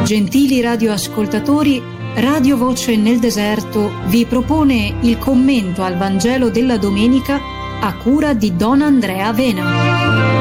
Gentili radioascoltatori, Radio Voce nel Deserto vi propone il commento al Vangelo della domenica a cura di Don Andrea Vena.